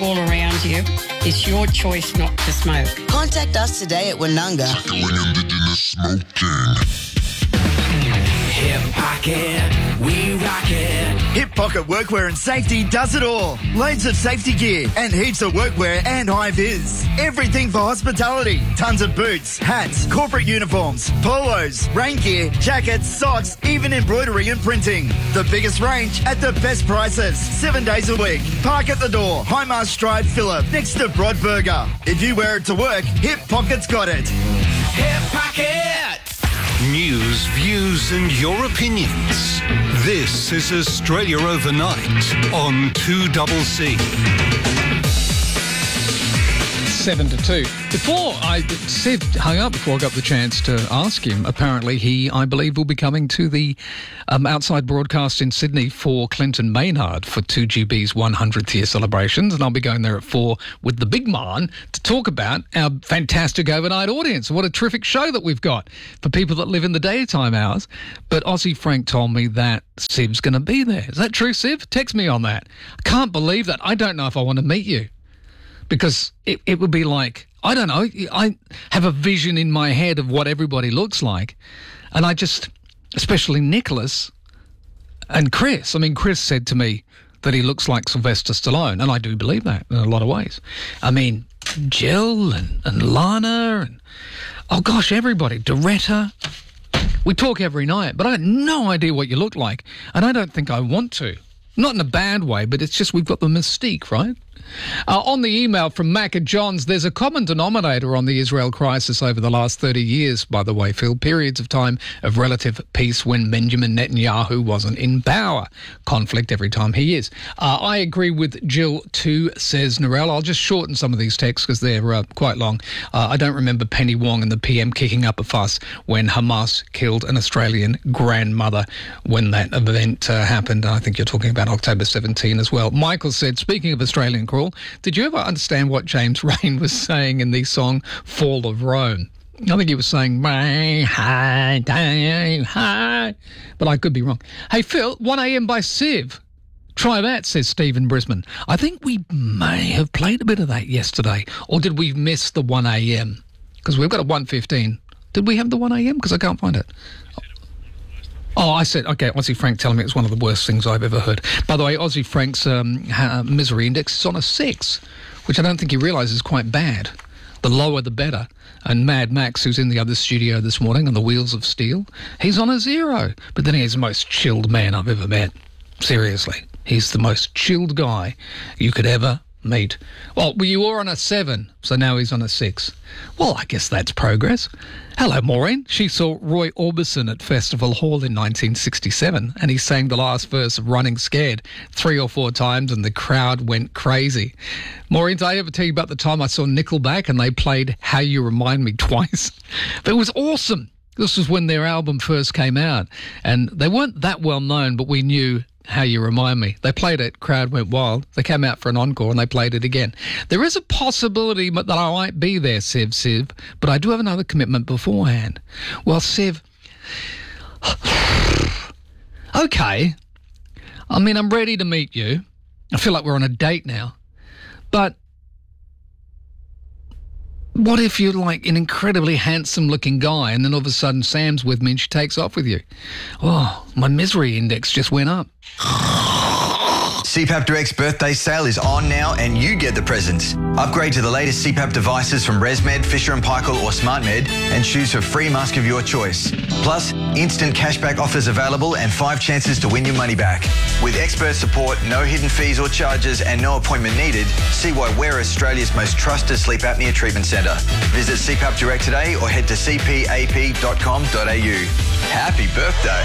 all around you, it's your choice not to smoke. Contact us today at Winunga. Tackling Indigenous smoking. Hip Pocket, we rock it. Hip Pocket Workwear and Safety does it all. Loads of safety gear and heaps of workwear and high-vis. Everything for hospitality. Tons of boots, hats, corporate uniforms, polos, rain gear, jackets, socks, even embroidery and printing. The biggest range at the best prices. 7 days a week. Park at the door. High Mast Drive, Phillip, next to Broadburger. If you wear it to work, Hip Pocket's got it. Hip Pocket! News, views and your opinions. This is Australia Overnight on 2CC. 7 to 2. Siv hung up before I got the chance to ask him. Apparently he, I believe, will be coming to the outside broadcast in Sydney for Clinton Maynard for 2GB's 100th year celebrations, and I'll be going there at 4 with the big man to talk about our fantastic overnight audience. What a terrific show that we've got for people that live in the daytime hours. But Aussie Frank told me that Siv's going to be there. Is that true, Siv? Text me on that. I can't believe that. I don't know if I want to meet you. Because it would be like, I don't know, I have a vision in my head of what everybody looks like. And I just, especially Nicholas and Chris. I mean, Chris said to me that he looks like Sylvester Stallone, and I do believe that in a lot of ways. I mean, Jill and Lana and, oh gosh, everybody, Doretta. We talk every night, but I have no idea what you look like. And I don't think I want to. Not in a bad way, but it's just we've got the mystique, right? On the email from Mac and Johns, there's a common denominator on the Israel crisis over the last 30 years, by the way, Phil. Periods of time of relative peace when Benjamin Netanyahu wasn't in power. Conflict every time he is. I agree with Jill too, says Narelle. I'll just shorten some of these texts because they're quite long. I don't remember Penny Wong and the PM kicking up a fuss when Hamas killed an Australian grandmother when that event happened. I think you're talking about October 17 as well. Michael said, speaking of Australian crawl, did you ever understand what James Rain was saying in the song Fall of Rome? I think he was saying, but I could be wrong. Hey, Phil, 1am by Siv. Try that, says Stephen Brisbane. I think we may have played a bit of that yesterday. Or did we miss the 1am? Because we've got a 1:15. Did we have the 1am? Because I can't find it. Oh, I said, okay, Aussie Frank telling me it's one of the worst things I've ever heard. By the way, Aussie Frank's misery index is on a 6, which I don't think he realises is quite bad. The lower, the better. And Mad Max, who's in the other studio this morning on the Wheels of Steel, he's on a 0. But then he's the most chilled man I've ever met. Seriously. He's the most chilled guy you could ever meet. Well, you were on a 7, so now he's on a 6. Well, I guess that's progress. Hello, Maureen. She saw Roy Orbison at Festival Hall in 1967, and he sang the last verse of Running Scared 3 or 4 times, and the crowd went crazy. Maureen, did I ever tell you about the time I saw Nickelback and they played How You Remind Me twice? But it was awesome. This was when their album first came out, and they weren't that well known, but we knew How You Remind Me. They played it, crowd went wild. They came out for an encore and they played it again. There is a possibility that I might be there, Siv, but I do have another commitment beforehand. Well, Siv, okay. I mean, I'm ready to meet you. I feel like we're on a date now. But what if you're like an incredibly handsome-looking guy and then all of a sudden Sam's with me and she takes off with you? Oh, my misery index just went up. CPAP Direct's birthday sale is on now and you get the presents. Upgrade to the latest CPAP devices from ResMed, Fisher & Paykel or SmartMed and choose a free mask of your choice. Plus, instant cashback offers available and 5 chances to win your money back. With expert support, no hidden fees or charges and no appointment needed, see why we're Australia's most trusted sleep apnea treatment centre. Visit CPAP Direct today or head to cpap.com.au. Happy birthday!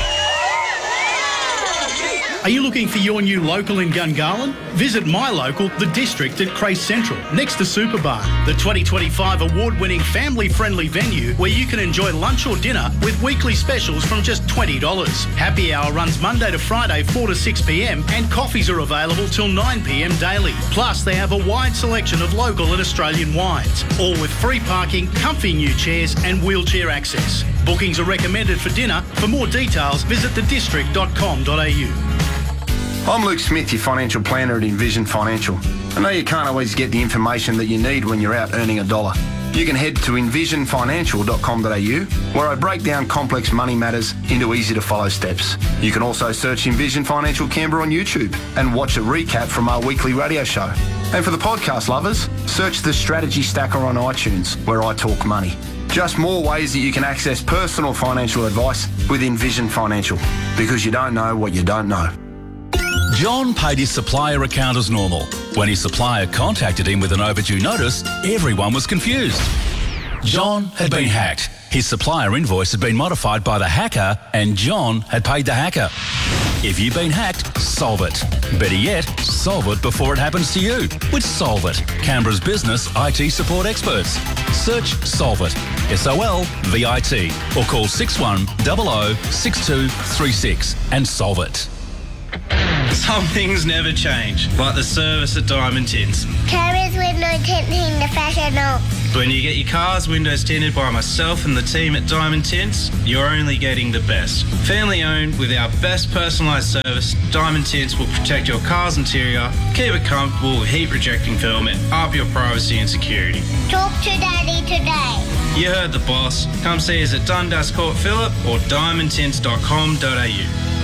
Are you looking for your new local in Gungahlin? Visit my local, The District at Crace Central, next to Superbar, the 2025 award-winning family-friendly venue where you can enjoy lunch or dinner with weekly specials from just $20. Happy hour runs Monday to Friday 4 to 6 p.m. and coffees are available till 9 p.m. daily. Plus, they have a wide selection of local and Australian wines, all with free parking, comfy new chairs and wheelchair access. Bookings are recommended for dinner. For more details, visit thedistrict.com.au. I'm Luke Smith, your financial planner at Envision Financial. I know you can't always get the information that you need when you're out earning $1. You can head to envisionfinancial.com.au, where I break down complex money matters into easy-to-follow steps. You can also search Envision Financial Canberra on YouTube and watch a recap from our weekly radio show. And for the podcast lovers, search the Strategy Stacker on iTunes, where I talk money. Just more ways that you can access personal financial advice with Envision Financial, because you don't know what you don't know. John paid his supplier account as normal. When his supplier contacted him with an overdue notice, everyone was confused. John had been hacked. His supplier invoice had been modified by the hacker, and John had paid the hacker. If you've been hacked, solve it. Better yet, solve it before it happens to you with Solve It, Canberra's business IT support experts. Search Solve It, SOLVIT, or call 6100 6236 and solve it. Some things never change, like the service at Diamond Tints. Carers window tinting professional. When you get your car's windows tinted by myself and the team at Diamond Tints, you're only getting the best. Family owned with our best personalised service, Diamond Tints will protect your car's interior, keep it comfortable with heat rejecting film and up your privacy and security. Talk to Daddy today. You heard the boss. Come see us at Dundas Court Phillip or diamondtints.com.au.